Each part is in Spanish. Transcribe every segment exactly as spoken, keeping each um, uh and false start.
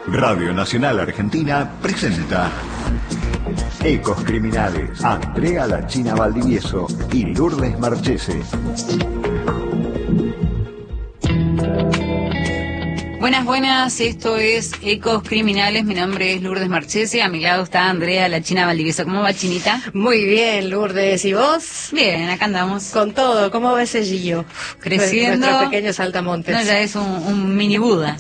Radio Nacional Argentina presenta Ecos Criminales. Andrea La China Valdivieso y Lourdes Marchese. Buenas, buenas, esto es Ecos Criminales, mi nombre es Lourdes Marchese, a mi lado está Andrea La China Valdivieso. ¿Cómo va, Chinita? Muy bien, Lourdes, ¿y vos? Bien, acá andamos. Con todo, ¿cómo va ese Gillo? Creciendo. Nuestro pequeño saltamontes. No, ya es un, un mini Buda.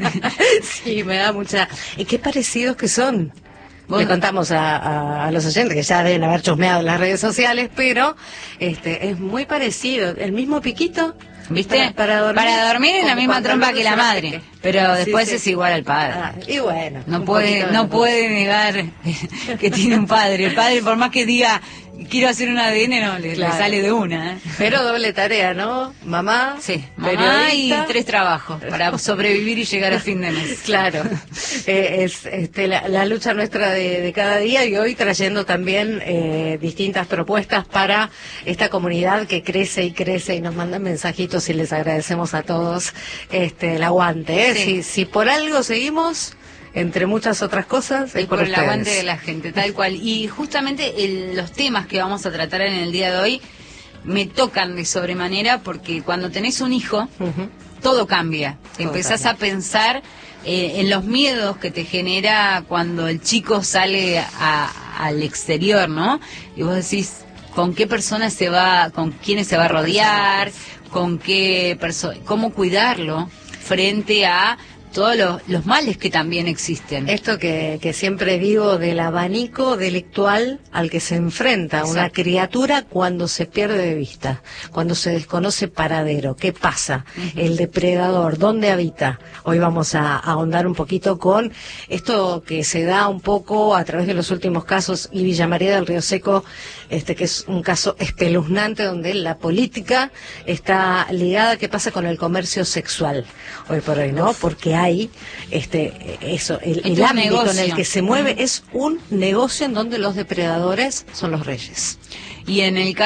Sí, me da mucha... ¿Y qué parecidos que son? ¿Vos? Le contamos a, a, a los oyentes que ya deben haber chusmeado en las redes sociales, pero este es muy parecido, el mismo piquito. ¿Viste? Para, para dormir, para dormir en la misma trompa que la madre, pero después sí, sí. es igual al padre. Ah, y bueno, no puede, no puede negar que tiene un padre. El padre, por más que diga quiero hacer un A D N, no, le, claro. le sale de una. ¿eh? Pero doble tarea, ¿no? Mamá, sí, mamá y tres trabajos para sobrevivir y llegar a fin de mes. Claro, eh, es este, la, la lucha nuestra de, de cada día, y hoy trayendo también eh, distintas propuestas para esta comunidad que crece y crece y nos mandan mensajitos y les agradecemos a todos este el aguante. ¿eh? Sí. Si, si por algo seguimos, entre muchas otras cosas, es es por, por el ustedes. aguante de la gente, tal cual. Y justamente el, los temas que vamos a tratar en el día de hoy me tocan de sobremanera, porque cuando tenés un hijo, uh-huh. todo cambia. Todo Empezás cambia. a pensar eh, en los miedos que te genera cuando el chico sale a, al exterior, ¿no? Y vos decís, ¿con qué personas se va, con quiénes se va a rodear, con qué persona, cómo cuidarlo frente a todos los, los males que también existen? Esto que, que siempre digo del abanico delictual al que se enfrenta Exacto. una criatura cuando se pierde de vista, cuando se desconoce paradero. ¿Qué pasa? Uh-huh. El depredador, ¿dónde habita? Hoy vamos a, a ahondar un poquito con esto que se da un poco a través de los últimos casos, y Villa María del Río Seco, este que es un caso espeluznante donde la política está ligada. ¿Qué pasa con el comercio sexual hoy por hoy, no? Porque hay este eso el, el ámbito negocio. en el que se mueve uh-huh. es un negocio en donde los depredadores son los reyes. Y en el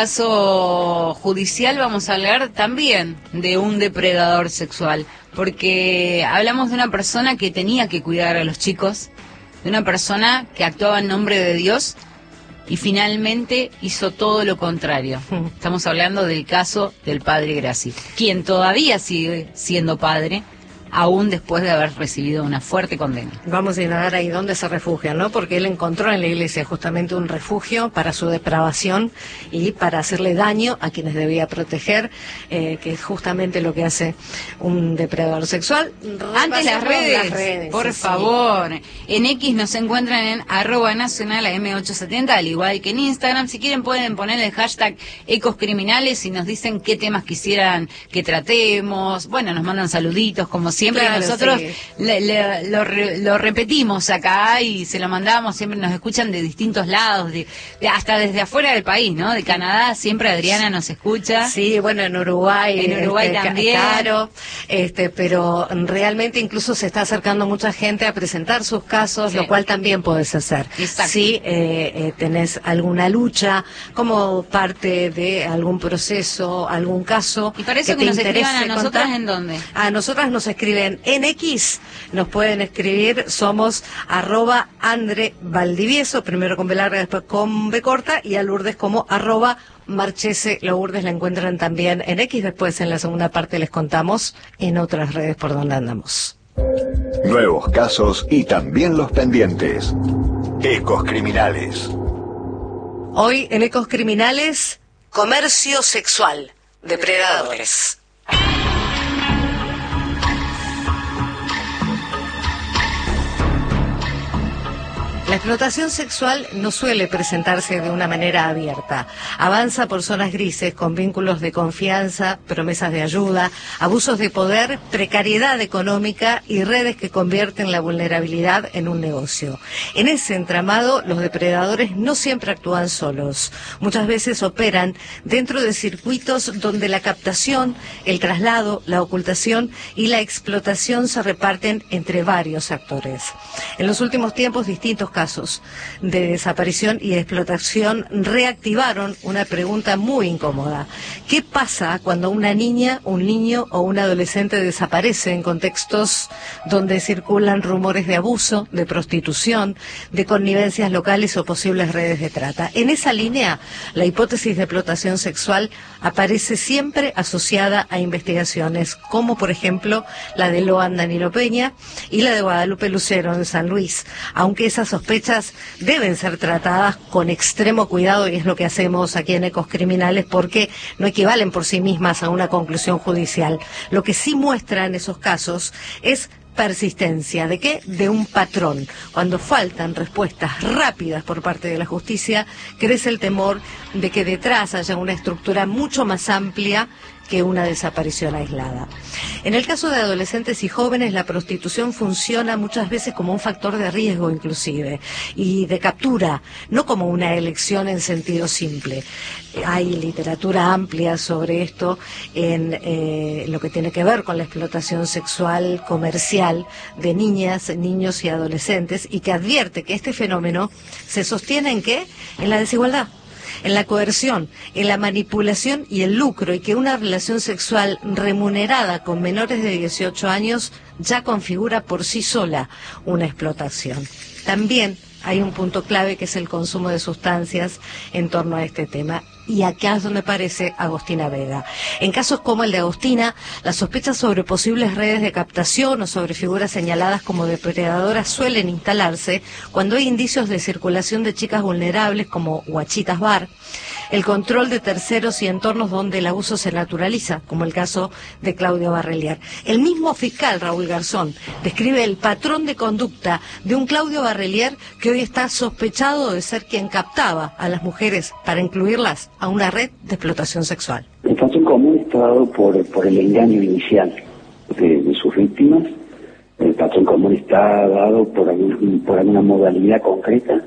caso judicial vamos a hablar también de un depredador sexual, porque hablamos de una persona que tenía que cuidar a los chicos, de una persona que actuaba en nombre de Dios y finalmente hizo todo lo contrario. Uh-huh. Estamos hablando del caso del padre Grassi, quien todavía sigue siendo padre, aún después de haber recibido una fuerte condena. Vamos a indagar ahí dónde se refugia, ¿no? Porque él encontró en la iglesia justamente un refugio para su depravación y para hacerle daño a quienes debía proteger, eh, que es justamente lo que hace un depredador sexual. Antes las redes, las redes, por sí, favor. Sí. En X nos encuentran en arroba nacional a eme ochocientos setenta, al igual que en Instagram. Si quieren pueden poner el hashtag Ecos Criminales y nos dicen qué temas quisieran que tratemos. Bueno, nos mandan saluditos como siempre. Siempre claro, nosotros sí. le, le, lo, lo repetimos acá y se lo mandamos, siempre nos escuchan de distintos lados, de, de, hasta desde afuera del país, ¿no? De Canadá, siempre Adriana nos escucha. Sí, bueno, en Uruguay. En Uruguay este, también. Claro, este, pero realmente incluso se está acercando mucha gente a presentar sus casos, sí. lo cual también podés hacer. Exacto. Si eh, eh, tenés alguna lucha, como parte de algún proceso, algún caso. Y para eso que, que te nos escriban a nosotras, contar, ¿en dónde? A nosotras nos escriben en X, nos pueden escribir, somos arroba Andre Valdivieso, primero con B larga, después con B corta, y a Lourdes como arroba Marchese. Lourdes la encuentran también en X, después en la segunda parte les contamos en otras redes por donde andamos. Nuevos casos y también los pendientes. Ecos Criminales. Hoy en Ecos Criminales, comercio sexual, depredadores. La explotación sexual no suele presentarse de una manera abierta. Avanza por zonas grises con vínculos de confianza, promesas de ayuda, abusos de poder, precariedad económica y redes que convierten la vulnerabilidad en un negocio. En ese entramado, los depredadores no siempre actúan solos. Muchas veces operan dentro de circuitos donde la captación, el traslado, la ocultación y la explotación se reparten entre varios actores. En los últimos tiempos, distintos casos casos de desaparición y explotación reactivaron una pregunta muy incómoda. ¿Qué pasa cuando una niña, un niño o un adolescente desaparece en contextos donde circulan rumores de abuso, de prostitución, de connivencias locales o posibles redes de trata? En esa línea, la hipótesis de explotación sexual aparece siempre asociada a investigaciones como, por ejemplo, la de Loan Danilo Peña y la de Guadalupe Lucero en San Luis, aunque esas sospechas deben ser tratadas con extremo cuidado, y es lo que hacemos aquí en Ecos Criminales, porque no equivalen por sí mismas a una conclusión judicial. Lo que sí muestran esos casos es persistencia. ¿De qué? De un patrón. Cuando faltan respuestas rápidas por parte de la justicia, crece el temor de que detrás haya una estructura mucho más amplia que una desaparición aislada. En el caso de adolescentes y jóvenes, la prostitución funciona muchas veces como un factor de riesgo inclusive, y de captura, no como una elección en sentido simple. Hay literatura amplia sobre esto en eh, lo que tiene que ver con la explotación sexual comercial de niñas, niños y adolescentes, y que advierte que este fenómeno se sostiene ¿en qué? En la desigualdad, en la coerción, en la manipulación y el lucro, y que una relación sexual remunerada con menores de dieciocho años ya configura por sí sola una explotación. También hay un punto clave que es el consumo de sustancias en torno a este tema. Y acá es donde aparece Agostina Vega. En casos como el de Agostina, las sospechas sobre posibles redes de captación o sobre figuras señaladas como depredadoras suelen instalarse cuando hay indicios de circulación de chicas vulnerables como guachitas bar, el control de terceros y entornos donde el abuso se naturaliza, como el caso de Claudio Barrelier. El mismo fiscal Raúl Garzón describe el patrón de conducta de un Claudio Barrelier que hoy está sospechado de ser quien captaba a las mujeres para incluirlas a una red de explotación sexual. El patrón común está dado por, por el engaño inicial de, de sus víctimas. El patrón común está dado por, algún, por alguna modalidad concreta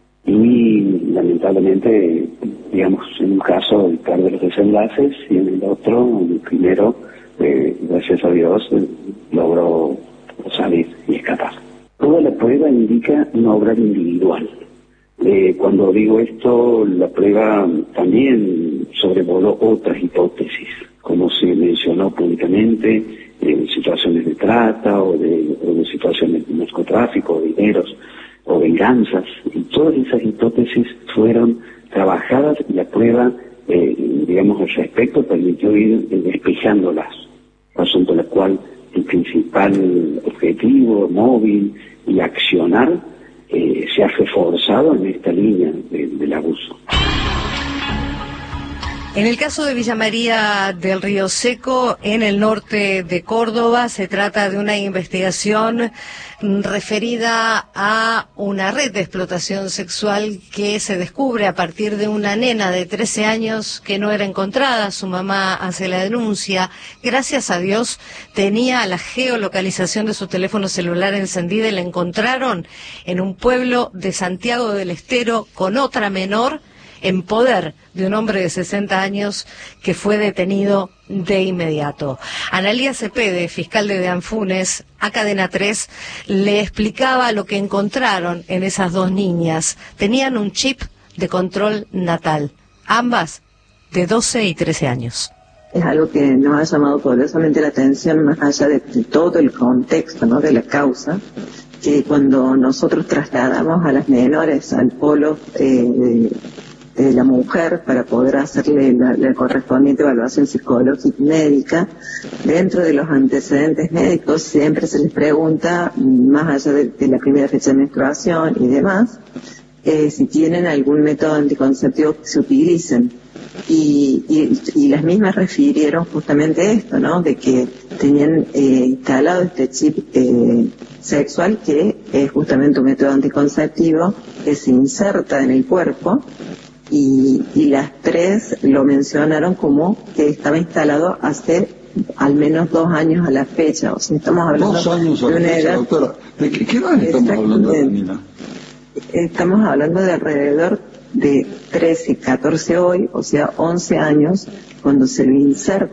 y lamentablemente, digamos, en un caso el peor de los desenlaces y en el otro, el primero, eh, gracias a Dios, eh, logró salir y escapar. Toda la prueba indica un obrar individual. Eh, cuando digo esto, la prueba también sobrevoló otras hipótesis, como se mencionó públicamente, eh, situaciones de trata o de, o de situaciones de narcotráfico, o dineros o venganzas, y todas esas hipótesis fueron trabajadas y la prueba, eh, digamos, al respecto permitió ir eh, despejándolas, razón por la cual el principal objetivo, móvil y accionar Eh, se ha reforzado en esta línea de, del abuso. En el caso de Villa María del Río Seco, en el norte de Córdoba, se trata de una investigación referida a una red de explotación sexual que se descubre a partir de una nena de trece años que no era encontrada. Su mamá hace la denuncia. Gracias a Dios tenía la geolocalización de su teléfono celular encendida y la encontraron en un pueblo de Santiago del Estero con otra menor en poder de un hombre de sesenta años que fue detenido de inmediato. Analía Cepede, fiscal de Deanfunes, a Cadena tres, le explicaba lo que encontraron en esas dos niñas. Tenían un chip de control natal, ambas de doce y trece años. Es algo que nos ha llamado poderosamente la atención, más allá de, de todo el contexto, ¿no?, de la causa, que cuando nosotros trasladamos a las menores al polo eh, de, de la mujer para poder hacerle la, la correspondiente evaluación psicológica y médica, dentro de los antecedentes médicos siempre se les pregunta, más allá de, de la primera fecha de menstruación y demás, eh, si tienen algún método anticonceptivo que se utilicen. Y, y, y las mismas refirieron justamente esto, ¿no?, de que tenían eh, instalado este chip eh, sexual, que es justamente un método anticonceptivo que se inserta en el cuerpo, y, y las tres lo mencionaron como que estaba instalado hace al menos dos años a la fecha. O sea, estamos hablando dos años a de la una fecha, edad, doctora. ¿De qué, qué edad estamos hablando, Nina? Estamos hablando de alrededor de trece, catorce hoy, o sea, once años, cuando se lo insertan.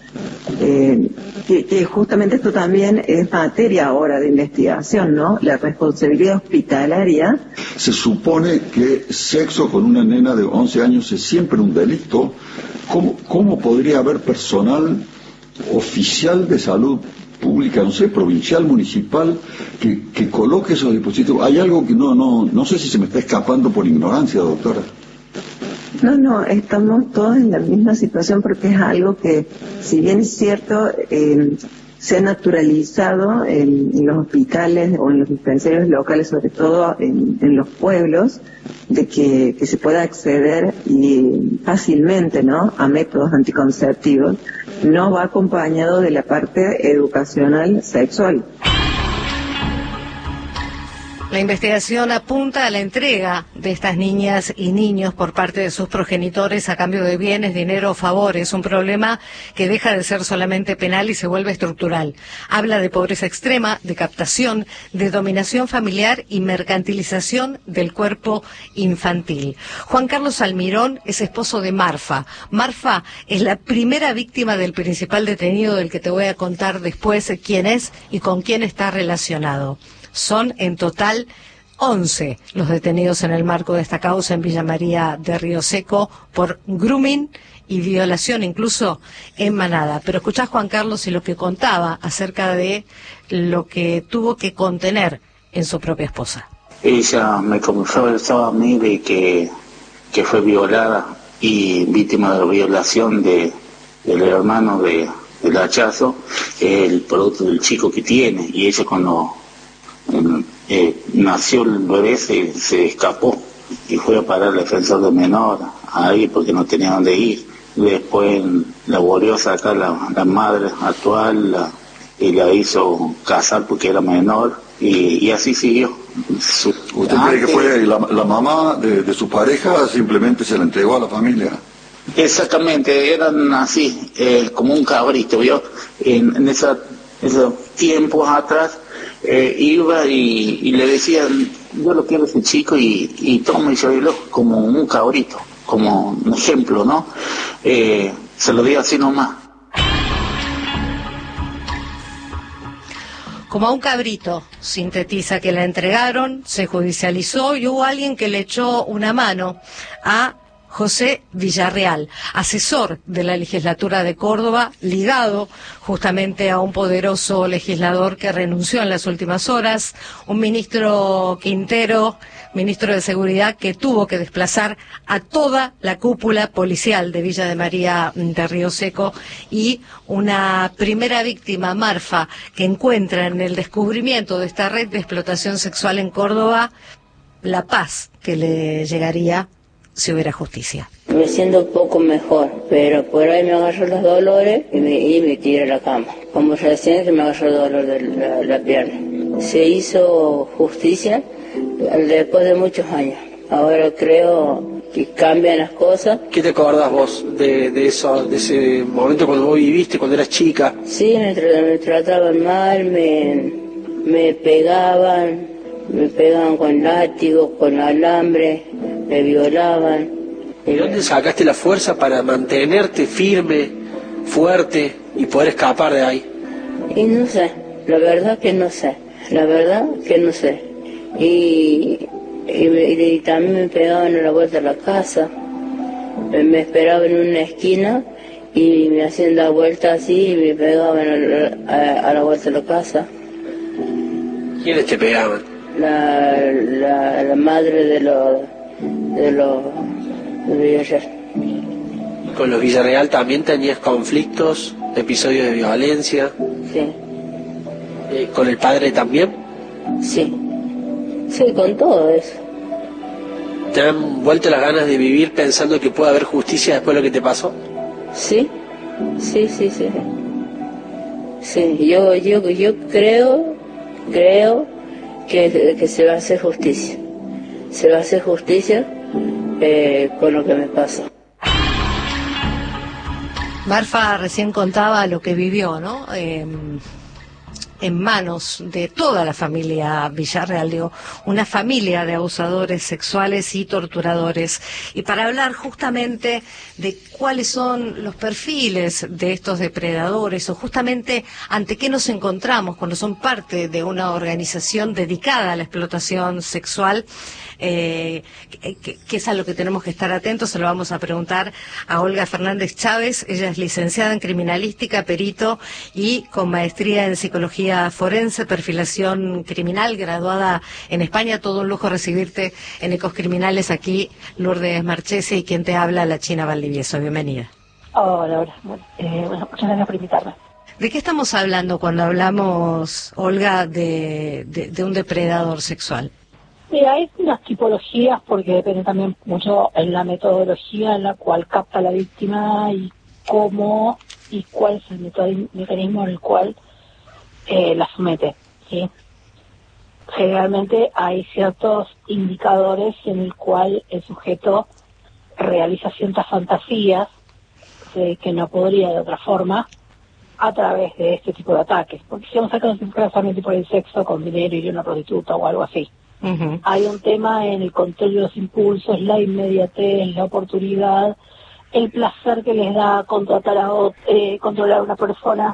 Eh, que, que justamente esto también es materia ahora de investigación, ¿no? La responsabilidad hospitalaria. Se supone que sexo con una nena de once años es siempre un delito. ¿Cómo, cómo podría haber personal oficial de salud pública, no sé, provincial, municipal, que, que coloque esos dispositivos? Hay algo que no, no, no sé si se me está escapando por ignorancia, doctora. No, no, estamos todos en la misma situación porque es algo que, si bien es cierto, eh, se ha naturalizado en, en los hospitales o en los dispensarios locales, sobre todo en, en los pueblos, de que, que se pueda acceder y fácilmente, ¿no?, a métodos anticonceptivos, no va acompañado de la parte educacional sexual. La investigación apunta a la entrega de estas niñas y niños por parte de sus progenitores a cambio de bienes, dinero o favores, un problema que deja de ser solamente penal y se vuelve estructural. Habla de pobreza extrema, de captación, de dominación familiar y mercantilización del cuerpo infantil. Juan Carlos Almirón es esposo de Marfa. Marfa es la primera víctima del principal detenido del que te voy a contar después quién es y con quién está relacionado. Son en total once los detenidos en el marco de esta causa en Villa María de Río Seco por grooming y violación, incluso en manada. Pero escuchás, Juan Carlos, y lo que contaba acerca de lo que tuvo que contener en su propia esposa. Ella me confesó a mí de que, que fue violada y víctima de violación de, del hermano de, del hachazo, el producto del chico que tiene, y ella cuando Eh, nació el bebé se, se escapó y fue a parar al defensor de menor ahí porque no tenía dónde ir. Después la volvió a sacar la, la madre actual la, y la hizo casar porque era menor y, y así siguió. Su, ¿Usted cree que fue la, la mamá de, de su pareja simplemente se la entregó a la familia? Exactamente, eran así, eh, como un cabrito, ¿vio? En, en esa, esos tiempos atrás Eh, iba y, y le decían, yo lo quiero a ese chico y, y toma y llévelo como un cabrito, como un ejemplo, ¿no? Eh, se lo di así nomás. Como a un cabrito, sintetiza que la entregaron, se judicializó y hubo alguien que le echó una mano a José Villarreal, asesor de la legislatura de Córdoba, ligado justamente a un poderoso legislador que renunció en las últimas horas, un ministro Quintero, ministro de Seguridad, que tuvo que desplazar a toda la cúpula policial de Villa de María de Río Seco, y una primera víctima, Marfa, que encuentra en el descubrimiento de esta red de explotación sexual en Córdoba la paz que le llegaría si hubiera justicia. Me siento un poco mejor, pero por ahí me agarró los dolores y me, y me tiré a la cama. Como recién que me agarró el dolor de la, la pierna. Se hizo justicia después de muchos años. Ahora creo que cambian las cosas. ¿Qué te acordás vos de, de eso, de ese momento cuando vos viviste, cuando eras chica? Sí, me, tra me trataban mal, me, me pegaban. Me pegaban con látigos, con alambre, me violaban. ¿Y dónde sacaste la fuerza para mantenerte firme, fuerte y poder escapar de ahí? Y no sé, la verdad que no sé, la verdad que no sé. Y, y, y, y también me pegaban a la vuelta de la casa, me, me esperaban en una esquina y me hacían la vuelta así y me pegaban a la, a, a la vuelta de la casa. ¿Quiénes te pegaban? La, la, la madre de los de los de Villarreal. ¿Con los Villarreal también tenías conflictos, episodios de violencia? Sí. Eh, ¿Con el padre también? Sí. Sí, con todo eso. ¿Te han vuelto las ganas de vivir pensando que puede haber justicia después de lo que te pasó? Sí, sí, sí, sí. Sí, yo, yo, yo creo, creo Que, que se va a hacer justicia, se va a hacer justicia eh, con lo que me pasó. Marfa recién contaba lo que vivió, ¿no? Eh, en manos de toda la familia Villarreal, digo, una familia de abusadores sexuales y torturadores, y para hablar justamente de cuáles son los perfiles de estos depredadores, o justamente ante qué nos encontramos cuando son parte de una organización dedicada a la explotación sexual, eh, que, que es a lo que tenemos que estar atentos. Se lo vamos a preguntar a Olga Fernández Chávez. Ella es licenciada en criminalística, perito y con maestría en psicología forense, perfilación criminal, graduada en España. Todo un lujo recibirte en Ecos Criminales aquí, Lourdes Marchesi, y quien te habla, la China Valdivieso. Bienvenida. Hola, hola. Bueno, eh, bueno, muchas gracias por invitarme. ¿De qué estamos hablando cuando hablamos, Olga, de, de, de un depredador sexual? Mira, hay unas tipologías porque depende también mucho en la metodología en la cual capta la víctima y cómo y cuál es el metod- mecanismo en el cual eh, la somete, ¿sí? Generalmente hay ciertos indicadores en el cual el sujeto realiza ciertas fantasías eh, que no podría de otra forma a través de este tipo de ataques. Porque si vamos a sacar solamente por el sexo con dinero y una prostituta o algo así. Uh-huh. Hay un tema en el control de los impulsos, la inmediatez, la oportunidad, el placer que les da contratar a eh, controlar a una persona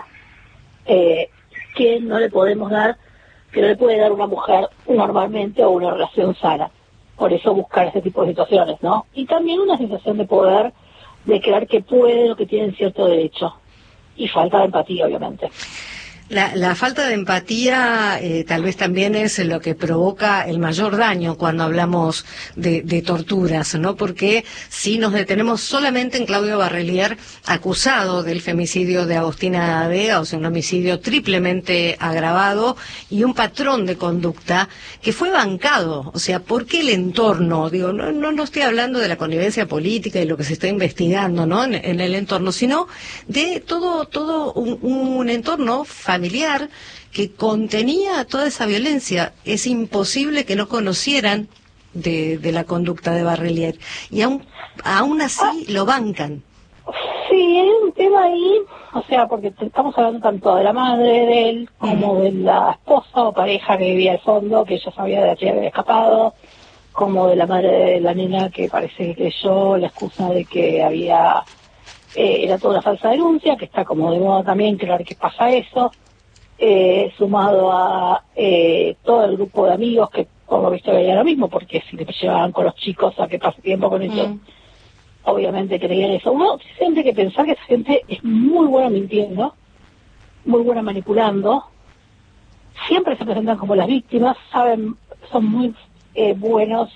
eh, que no le podemos dar, que no le puede dar una mujer normalmente o una relación sana. Por eso buscar ese tipo de situaciones, ¿no? Y también una sensación de poder, de creer que pueden o que tienen cierto derecho. Y falta de empatía, obviamente. La, la falta de empatía eh, tal vez también es lo que provoca el mayor daño cuando hablamos de, de torturas, ¿no? Porque si nos detenemos solamente en Claudio Barrelier, acusado del femicidio de Agostina Vega, o sea, un homicidio triplemente agravado y un patrón de conducta que fue bancado. O sea, ¿por qué el entorno? Digo, no, no, no estoy hablando de la connivencia política y lo que se está investigando, ¿no? En, en el entorno, sino de todo, todo un, un entorno familiar familiar que contenía toda esa violencia. Es imposible que no conocieran de, de la conducta de Barrelier y aún, aún así ah, lo bancan. Sí, hay un tema ahí, o sea, porque estamos hablando tanto de la madre de él como uh-huh. de la esposa o pareja que vivía al fondo, que ella sabía de la chica que había escapado, como de la madre de la nena que parece que creyó la excusa de que había eh, era toda una falsa denuncia, que está como de moda también creer que pasa eso. Eh, sumado a eh, todo el grupo de amigos que por lo visto veían lo mismo, porque si te llevaban con los chicos a que pase tiempo con ellos, mm. obviamente creían eso. Uno siempre hay que pensar que esa gente es muy buena mintiendo, muy buena manipulando, siempre se presentan como las víctimas, saben, son muy eh, buenos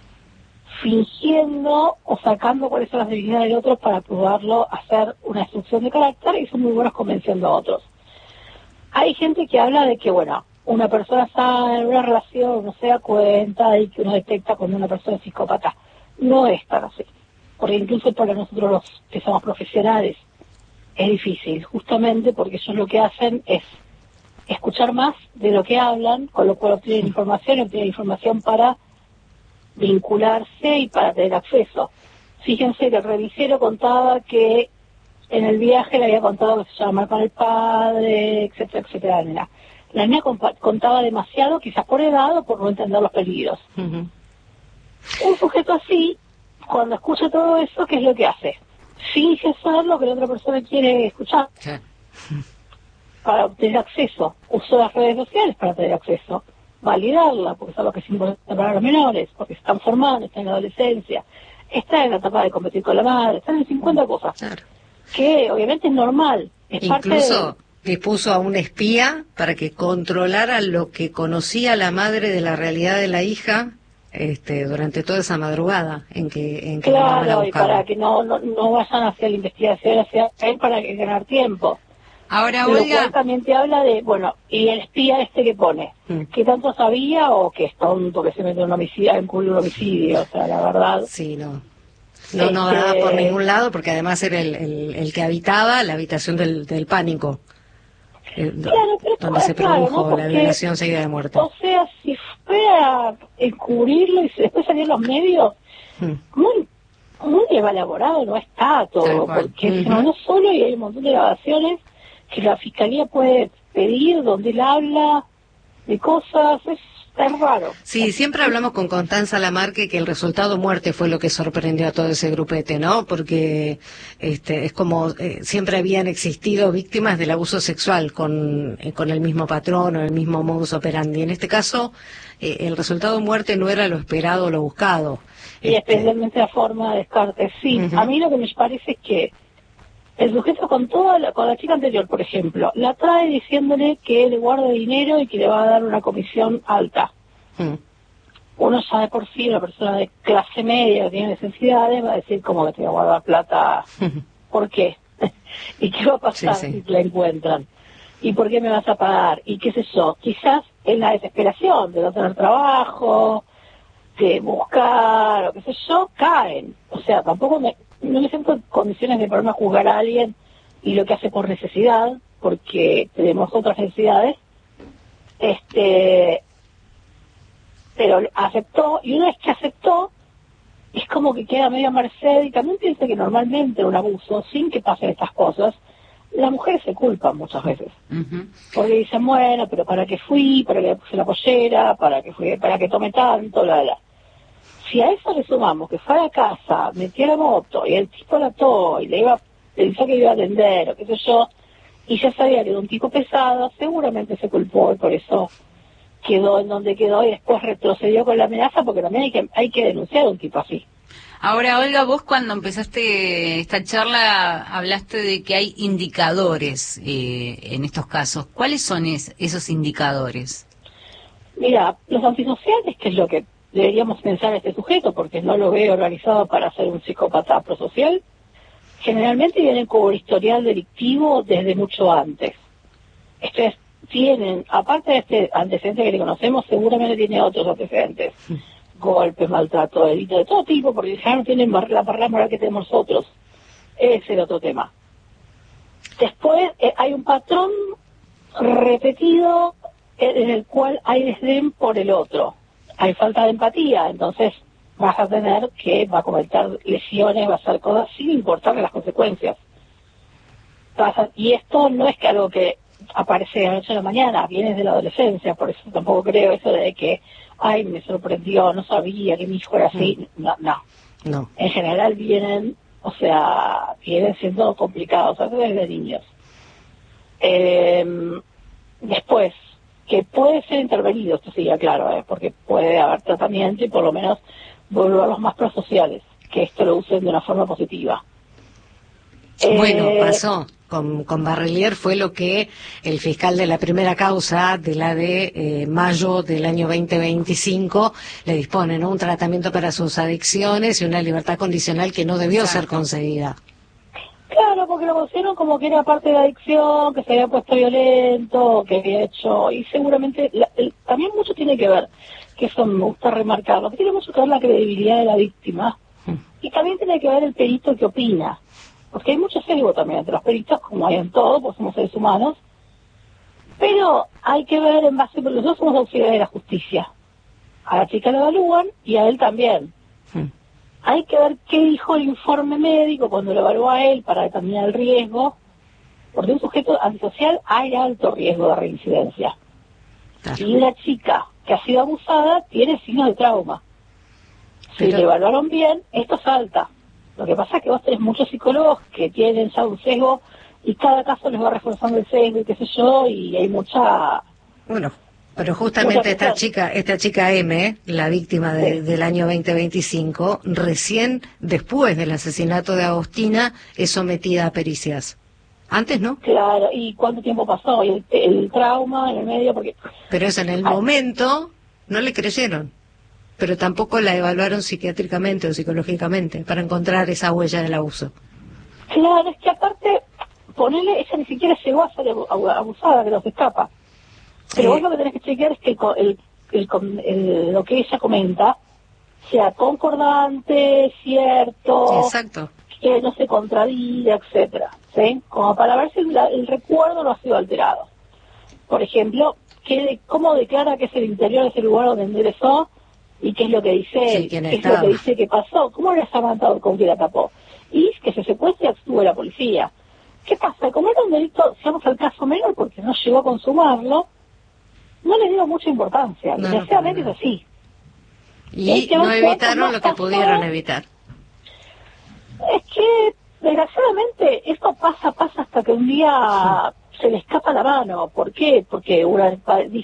fingiendo o sacando cuáles son las debilidades del otro para probarlo, hacer una destrucción de carácter, y son muy buenos convenciendo a otros. Hay gente que habla de que, bueno, una persona sana en una relación no se da cuenta y que uno detecta cuando una persona es psicópata. No es tan así. Porque incluso para nosotros los que somos profesionales es difícil, justamente porque ellos lo que hacen es escuchar más de lo que hablan, con lo cual obtienen información, obtienen información para vincularse y para tener acceso. Fíjense que el revisero contaba que en el viaje le había contado que se llama con el padre, etcétera, etcétera. La nena, la nena contaba demasiado, quizás por edad o por no entender los peligros. Uh-huh. Un sujeto así, cuando escucha todo eso, ¿qué es lo que hace? Finge ser lo que la otra persona quiere escuchar. Sí. Para obtener acceso. Usó las redes sociales para tener acceso. Validarla, porque es algo que es importante para los menores, porque se están formando, están en la adolescencia, están en la etapa de competir con la madre, están en cincuenta cosas. Claro. Que obviamente es normal. Es Incluso parte de... dispuso a un espía para que controlara lo que conocía la madre de la realidad de la hija este, durante toda esa madrugada en que, en que claro, la y para que no, no, no vayan hacia la investigación, hacia él, para que ganar tiempo. Ahora, Olga... Olga... Lo cual también te habla de, bueno, y el espía este que pone, mm. ¿qué tanto sabía o que es tonto que se mete en un homicidio, en un homicidio? O sea, la verdad... Sí, no... No, no daba por ningún lado, porque además era el, el, el que habitaba la habitación del, del pánico, eh, claro, pero donde se claro, produjo ¿no? Porque, la violación seguida de muerte. O sea, si fuera a encubrirlo y después salían los medios, hmm. muy muy elaborado no está todo, porque uh-huh. no, no solo, y hay un montón de grabaciones que la Fiscalía puede pedir, donde él habla de cosas, es, es raro. Sí, siempre hablamos con Constanza Lamarque que el resultado muerte fue lo que sorprendió a todo ese grupete, ¿no? Porque este, es como eh, siempre habían existido víctimas del abuso sexual con, eh, con el mismo patrón o el mismo modus operandi. En este caso, eh, el resultado muerte no era lo esperado o lo buscado. Y este... especialmente la forma de descarte. Sí, uh-huh. A mí lo que me parece es que el sujeto con toda la, con la chica anterior, por ejemplo, la trae diciéndole que le guarda dinero y que le va a dar una comisión alta. Uh-huh. Uno ya de por sí, una persona de clase media que tiene necesidades, va a decir como que te va a guardar plata. Uh-huh. ¿Por qué? ¿Y qué va a pasar sí, sí. si la encuentran? ¿Y por qué me vas a pagar? Y qué sé yo, quizás en la desesperación de no tener trabajo, de buscar, o qué sé yo, caen. O sea, tampoco me, no me siento en condiciones de ponerme a juzgar a alguien y lo que hace por necesidad, porque tenemos otras necesidades. Este, pero aceptó, y una vez que aceptó, es como que queda medio a merced, y también piensa que normalmente un abuso, sin que pasen estas cosas, las mujeres se culpan muchas veces. Uh-huh. Porque dicen, bueno, pero ¿para qué fui? ¿Para que le puse la pollera? ¿Para que fui? ¿Para que tome tanto? La, la. Si a eso le sumamos que fue a la casa, metió la moto, y el tipo la ató, y le iba, pensó que iba a atender, o qué sé yo, y ya sabía que era un tipo pesado, seguramente se culpó, y por eso quedó en donde quedó, y después retrocedió con la amenaza, porque también hay que, hay que denunciar a un tipo así. Ahora, Olga, vos cuando empezaste esta charla hablaste de que hay indicadores eh, en estos casos. ¿Cuáles son es, esos indicadores? Mira, los antisociales, que es lo que deberíamos pensar este sujeto, porque no lo veo organizado para ser un psicópata prosocial, generalmente vienen con un historial delictivo desde mucho antes. Estos tienen, aparte de este antecedente que le conocemos, seguramente tiene otros antecedentes. Golpes, maltrato, delitos de todo tipo, porque ya no tienen la barrera moral que tenemos nosotros. Ese es el otro tema. Después eh, hay un patrón repetido en el cual hay desdén por el otro. Hay falta de empatía, entonces vas a tener que va a cometer lesiones, va a hacer cosas sin importarle las consecuencias. Pasa, y esto no es que algo que aparece de la noche a la mañana, viene de la adolescencia, por eso tampoco creo eso de que ay, me sorprendió, no sabía que mi hijo era así. No, no. no. En general vienen, o sea, vienen siendo complicados, a veces desde niños. Eh, después, que puede ser intervenido, esto sí, ya claro, ¿eh? Porque puede haber tratamiento y por lo menos volverlos más prosociales, que esto lo usen de una forma positiva. Bueno, eh, pasó. Con, con Barrelier fue lo que el fiscal de la primera causa, de la de eh, mayo del año veinte veinticinco, le dispone, ¿no? Un tratamiento para sus adicciones y una libertad condicional que no debió Exacto. ser concedida. Claro, porque lo consideraron como que era parte de la adicción, que se había puesto violento, que había hecho, y seguramente la, el, también mucho tiene que ver, que eso me gusta remarcarlo, que tiene mucho que ver la credibilidad de la víctima, hmm. y también tiene que ver el perito que opina. Porque hay mucho sesgo también entre los peritos, como hay en todo, pues somos seres humanos, pero hay que ver en base, porque los dos somos auxiliares de la justicia. A la chica la evalúan y a él también. Hmm. Hay que ver qué dijo el informe médico cuando lo evaluó a él para determinar el riesgo, porque un sujeto antisocial hay alto riesgo de reincidencia. Claro. Y una chica que ha sido abusada tiene signos de trauma. Si pero... le evaluaron bien, esto salta. Lo que pasa es que vos tenés muchos psicólogos que tienen ya un sesgo y cada caso les va reforzando el sesgo y qué sé yo, y hay mucha... Bueno, pero justamente esta chica esta chica M, la víctima de, sí. del año veinte veinticinco, recién después del asesinato de Agostina es sometida a pericias. Antes, ¿no? Claro, ¿y cuánto tiempo pasó? Y el, el trauma en el medio, porque... Pero eso en el Ay. momento no le creyeron. Pero tampoco la evaluaron psiquiátricamente o psicológicamente para encontrar esa huella del abuso. Claro, es que aparte, ponerle, ella ni siquiera llegó a ser abusada, que nos escapa. Pero sí. Vos lo que tenés que chequear es que el, el, el, el, lo que ella comenta sea concordante, cierto, Exacto. que no se contradiga, etcétera, ¿sí? Como para ver si el, el recuerdo no ha sido alterado. Por ejemplo, que, cómo declara que es el interior de ese lugar donde enderezó, y qué es lo que dice él, sí, qué es lo que dice que pasó, cómo era matado, con quién la tapó, y que se secuestre y actúe la policía. ¿Qué pasa? Como era un delito, digamos, al caso menor, porque no llegó a consumarlo, no le dio mucha importancia. No, Desgraciadamente no, es así. Y no evitaron lo que pudieron evitar. Es que, desgraciadamente, esto pasa, pasa hasta que un día se le escapa la mano. ¿Por qué? Porque una